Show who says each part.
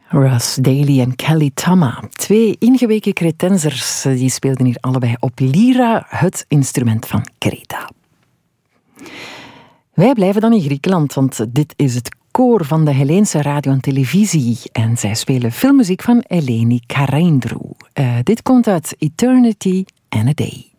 Speaker 1: Russ Daly en Kelly Tama, 2 ingeweken Cretensers, die speelden hier allebei op lira, het instrument van Kreta. Wij blijven dan in Griekenland, want dit is het koor van de Helleense radio en televisie. En zij spelen filmmuziek van Eleni Karaindrou. Dit komt uit Eternity and a Day.